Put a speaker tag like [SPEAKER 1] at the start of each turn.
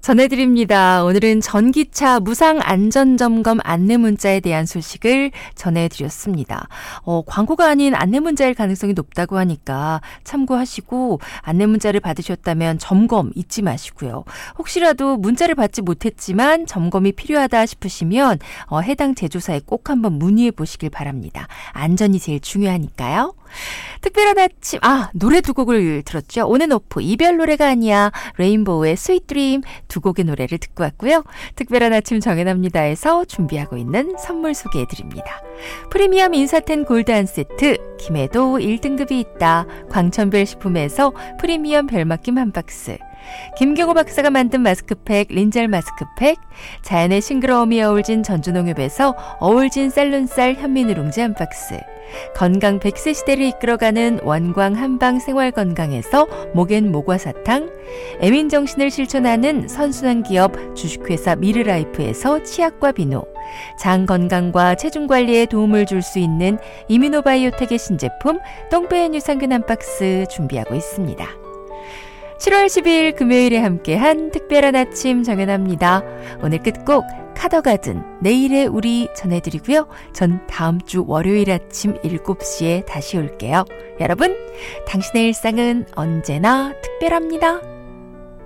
[SPEAKER 1] 전해드립니다. 오늘은 전기차 무상 안전점검 안내문자에 대한 소식을 전해드렸습니다. 광고가 아닌 안내문자일 가능성이 높다고 하니까 참고하시고 안내문자를 받으셨다면 점검 잊지 마시고요. 혹시라도 문자를 받지 못했지만 점검이 필요하다 싶으시면 해당 제조사에 꼭 한번 문의해 보시길 바랍니다. 안전이 제일 중요하니까요. 특별한 아침, 노래 두 곡을 들었죠. 온앤오프, 이별 노래가 아니야, 레인보우의 스윗 드림 두 곡의 노래를 듣고 왔고요. 특별한 아침 정연합니다에서 준비하고 있는 선물 소개해드립니다. 프리미엄 인사텐 골드 한 세트, 김해도 1등급이 있다, 광천별 식품에서 프리미엄 별맛김 한 박스, 김경호 박사가 만든 마스크팩 린젤 마스크팩, 자연의 싱그러움이 어울진 전주농협에서 어울진 쌀눈쌀 현미누룽지 한 박스, 건강 100세 시대를 이끌어가는 원광 한방 생활건강에서 목엔 모과사탕, 애민정신을 실천하는 선순환 기업 주식회사 미르라이프에서 치약과 비누, 장 건강과 체중 관리에 도움을 줄 수 있는 이뮤노바이오텍의 신제품 똥배엔 유산균 한 박스 준비하고 있습니다. 7월 10일 금요일에 함께한 특별한 아침 정연합니다. 오늘 끝곡 카더가든 내일의 우리 전해드리고요. 전 다음 주 월요일 아침 7시에 다시 올게요. 여러분, 당신의 일상은 언제나 특별합니다.